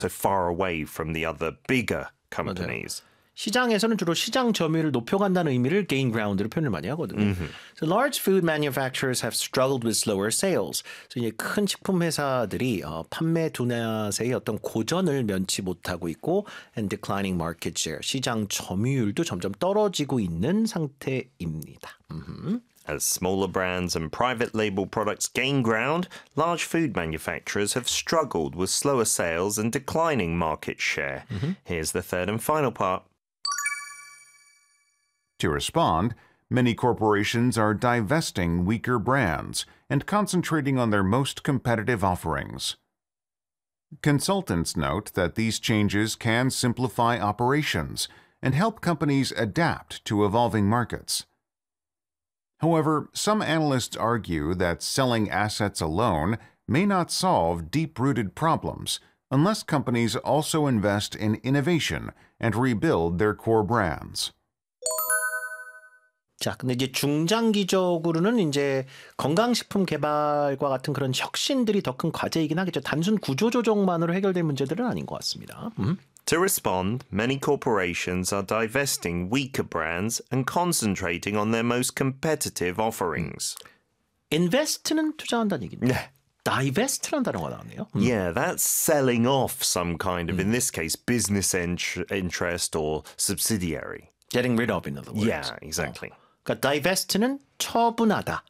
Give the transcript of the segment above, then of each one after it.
so far away from the other bigger companies. 맞아요. 시장에서는 주로 시장 점유율을 높여간다는 의미를 gain ground로 표현을 많이 하거든요. So large food manufacturers have struggled with slower sales. 그래서 이제 큰 식품 회사들이 판매 둔화세의 어떤 고전을 면치 못하고 있고 and declining market share. 시장 점유율도 점점 떨어지고 있는 상태입니다. As smaller brands and private label products gain ground, large food manufacturers have struggled with slower sales and declining market share. Here's the third and final part. To respond, many corporations are divesting weaker brands and concentrating on their most competitive offerings. Consultants note that these changes can simplify operations and help companies adapt to evolving markets. However, some analysts argue that selling assets alone may not solve deep-rooted problems unless companies also invest in innovation and rebuild their core brands. 자, 근데 이제 중장기적으로는 이제 건강식품 개발과 같은 그런 혁신들이 더 큰 과제이긴 하겠죠. 단순 구조조정만으로 해결될 문제들은 아닌 것 같습니다. To respond, many corporations are divesting weaker brands and concentrating on their most competitive offerings. Invest는 투자한다는 얘기입니다. 네. divest라는 단어가 나왔네요. Yeah, that's selling off some kind of, in this case, business interest or subsidiary. Getting rid of, in other words. Yeah, exactly. 그러니까 divest는 처분하다,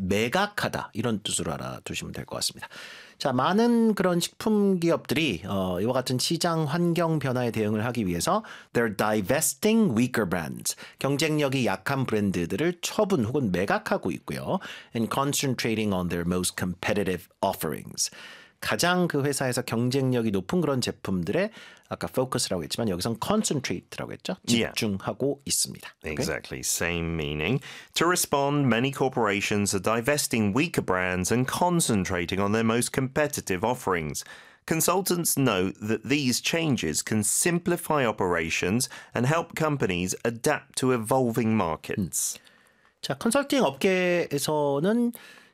매각하다 이런 뜻으로 알아두시면 될 것 같습니다. 자, 많은 그런 식품 기업들이 이와 같은 시장 환경 변화에 대응을 하기 위해서 they're divesting weaker brands. 경쟁력이 약한 브랜드들을 처분 혹은 매각하고 있고요. and concentrating on their most competitive offerings. 가장 그 회사에서 경쟁력이 높은 그런 제품들의 아까 focus라고 했지만 여기선 concentrate라고 했죠. 집중하고 있습니다. Exactly, same meaning. To respond, many corporations are divesting weaker brands and concentrating on their most competitive offerings. Consultants note that these changes can simplify operations and help companies adapt to evolving markets. 자, 컨설팅 업계에서는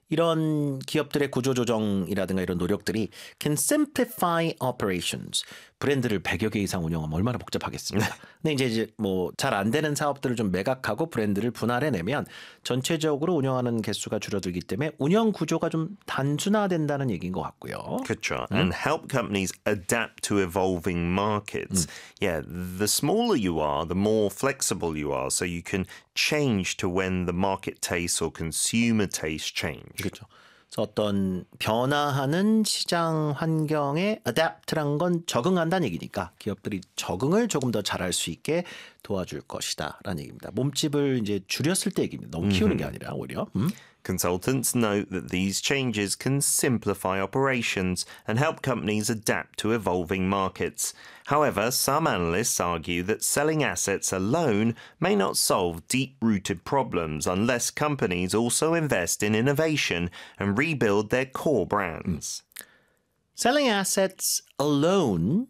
이런 기업들의 구조조정이라든가 이런 노력들이 can simplify operations. 브랜드를 100여 개 이상 운영하면 얼마나 복잡하겠습니까? 근데 이제 뭐 잘 안 되는 사업들을 좀 매각하고 브랜드를 분할해내면 전체적으로 운영하는 개수가 줄어들기 때문에 운영 구조가 좀 단순화된다는 얘기인 것 같고요. 그렇죠. And help companies adapt to evolving markets. Yeah, the smaller you are, the more flexible you are. So you can change to when the market tastes or consumer tastes change. 그렇죠. 그래서 어떤 변화하는 시장 환경에 adapt란 건 적응한다는 얘기니까 기업들이 적응을 조금 더 잘할 수 있게 도와줄 것이다라는 얘기입니다. 몸집을 이제 줄였을 때 얘기입니다. 너무 키우는 게 아니라 오히려. Consultants note that these changes can simplify operations and help companies adapt to evolving markets. However, some analysts argue that selling assets alone may not solve deep-rooted problems unless companies also invest in innovation and rebuild their core brands. Selling assets alone,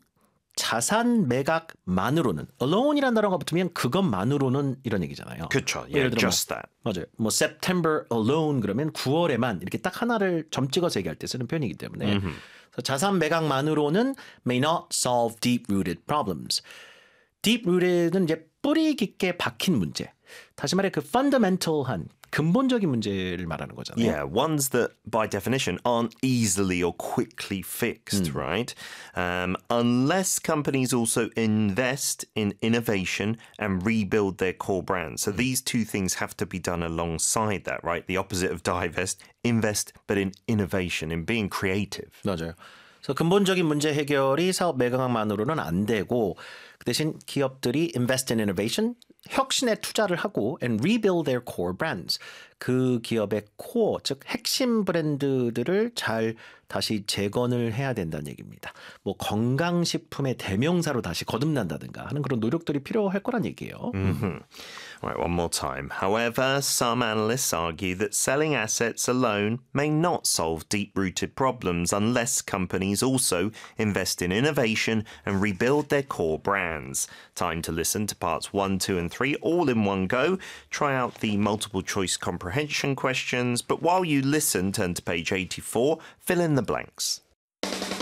자산 매각만으로는 alone이라는 단어가 붙으면 그것만으로는 이런 얘기잖아요. 그렇죠. Yeah, just that. 맞아요. 뭐 September alone 그러면 9월에만 이렇게 딱 하나를 점 찍어서 얘기할 때 쓰는 표현이기 때문에 그래서 자산 매각만으로는 may not solve deep-rooted problems. deep-rooted은 이제 뿌리 깊게 박힌 문제. 다시 말해 그 fundamental한 근본적인 문제를 말하는 거잖아요. Yeah, ones that by definition aren't easily or quickly fixed, right? Unless companies also invest in innovation and rebuild their core brands. So these two things have to be done alongside that, right? The opposite of divest, invest, but in innovation, in being creative. 맞아요. 그래서 근본적인 문제 해결이 사업 매각만으로는 안 되고 그 대신 기업들이 invest in innovation, 혁신에 투자를 하고 and rebuild their core brands. 그 기업의 코어, 즉 핵심 브랜드들을 잘 다시 재건을 해야 된다는 얘기입니다. 뭐 건강식품의 대명사로 다시 거듭난다든가 하는 그런 노력들이 필요할 거란 얘기예요. Right, one more time. However, some analysts argue that selling assets alone may not solve deep-rooted problems unless companies also invest in innovation and rebuild their core brands. Time to listen to parts 1, 2 and 3 all in one go. Try out the multiple choice comprehension questions, but while you listen, turn to page 84, fill in the blanks.